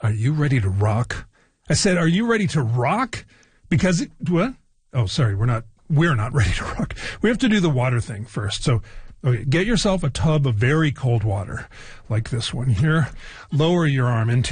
Are you ready to rock? I said, are you ready to rock? Because, what? Oh, sorry, we're not ready to rock. We have to do the water thing first. So, okay, get yourself a tub of very cold water, like this one here. Lower your arm into